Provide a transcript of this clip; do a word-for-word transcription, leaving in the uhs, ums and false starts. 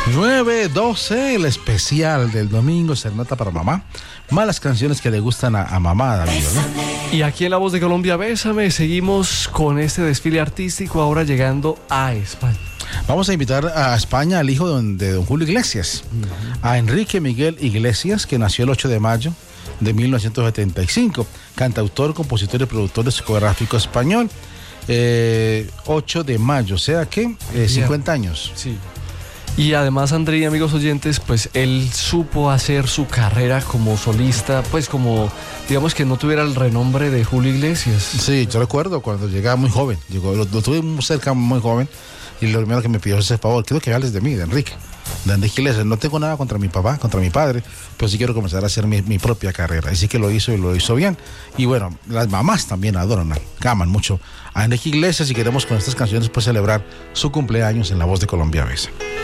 nueve doce, el especial del domingo, Serenata para mamá. Malas canciones que le gustan a, a mamá, David, ¿no? Y aquí en La Voz de Colombia, Bésame, seguimos con este desfile artístico, ahora llegando a España. Vamos a invitar a España al hijo de don, de don Julio Iglesias, uh-huh. a Enrique Miguel Iglesias, que nació el ocho de mayo de mil novecientos setenta y cinco, cantautor, compositor y productor discográfico español. Eh, ocho de mayo, o sea que eh, cincuenta años. Sí. Y además, André y amigos oyentes, pues él supo hacer su carrera como solista, pues como, digamos que no tuviera el renombre de Julio Iglesias. Sí, yo recuerdo cuando llegaba muy joven, llegó, lo, lo tuve muy cerca, muy joven, y lo primero que me pidió ese favor, quiero que hables de mí, de Enrique, de Enrique Iglesias. No tengo nada contra mi papá, contra mi padre, pero sí quiero comenzar a hacer mi, mi propia carrera. Así que lo hizo y lo hizo bien. Y bueno, las mamás también adoran, aman mucho a Enrique Iglesias, y queremos con estas canciones pues celebrar su cumpleaños en La Voz de Colombia Besa.